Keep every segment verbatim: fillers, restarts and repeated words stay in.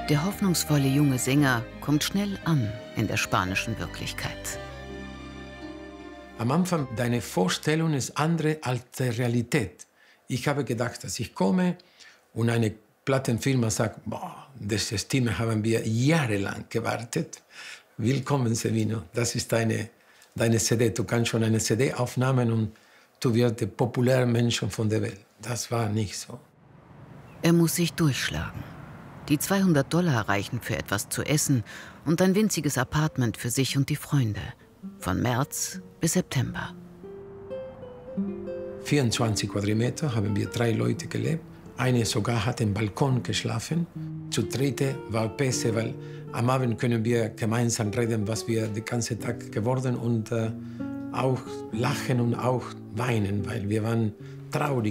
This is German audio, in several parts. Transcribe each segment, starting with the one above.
Der hoffnungsvolle junge Sänger kommt schnell an in der spanischen Wirklichkeit. Am Anfang, deine Vorstellung ist andere als die Realität. Ich habe gedacht, dass ich komme und eine Plattenfirma sagt, boah, diese Stimme haben wir jahrelang gewartet. Willkommen, Sevino, das ist deine, deine C D. Du kannst schon eine C D aufnehmen und du wirst der populäre Mensch von der Welt. Das war nicht so. Er muss sich durchschlagen. Die zweihundert Dollar reichen für etwas zu essen und ein winziges Apartment für sich und die Freunde. Von März bis September. vierundzwanzig Quadratmeter haben wir drei Leute gelebt. Eine sogar hat im Balkon geschlafen. Zu dritte war besser, weil am Abend können wir gemeinsam reden, was wir den ganzen Tag geworden und äh, auch lachen und auch weinen, weil wir waren traurig.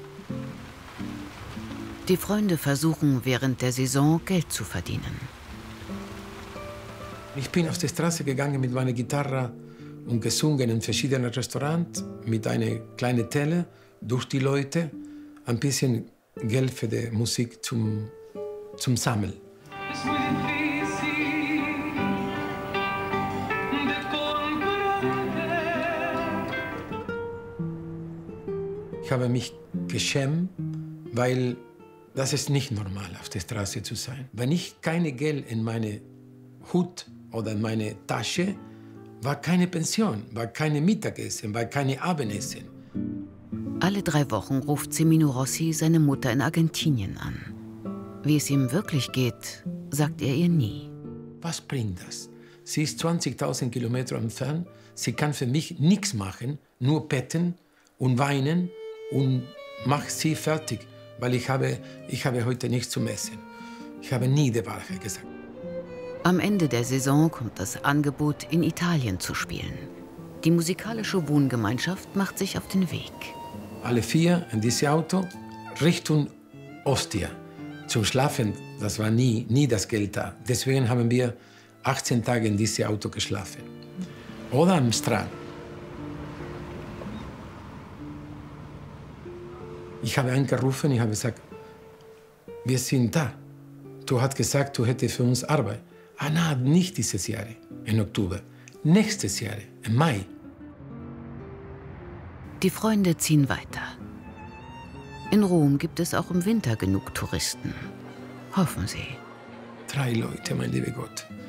Die Freunde versuchen während der Saison Geld zu verdienen. Ich bin auf die Straße gegangen mit meiner Gitarre und gesungen in verschiedenen Restaurants mit einer kleinen Tele durch die Leute, ein bisschen Geld für die Musik zum, zum Sammeln. Ich habe mich geschämt, weil das ist nicht normal, auf der Straße zu sein. Wenn ich keine Geld in meine Hut oder in meine Tasche, war keine Pension, war keine Mittagessen, war keine Abendessen. Alle drei Wochen ruft Semino Rossi seine Mutter in Argentinien an. Wie es ihm wirklich geht, sagt er ihr nie. Was bringt das? Sie ist zwanzigtausend Kilometer entfernt, sie kann für mich nichts machen, nur betten und weinen und macht sie fertig. Weil ich habe, ich habe heute nichts zum Essen. Ich habe nie die Wahrheit gesagt. Am Ende der Saison kommt das Angebot, in Italien zu spielen. Die musikalische Wohngemeinschaft macht sich auf den Weg. Alle vier in diesem Auto Richtung Ostia. Zum Schlafen, das war nie, nie das Geld da. Deswegen haben wir achtzehn Tage in diesem Auto geschlafen. Oder am Strand. Ich habe angerufen, ich habe gesagt, wir sind da. Du hast gesagt, du hättest für uns Arbeit. Ah, nein, nicht dieses Jahr, im Oktober. Nächstes Jahr, im Mai. Die Freunde ziehen weiter. In Rom gibt es auch im Winter genug Touristen. Hoffen sie. Drei Leute, mein lieber Gott.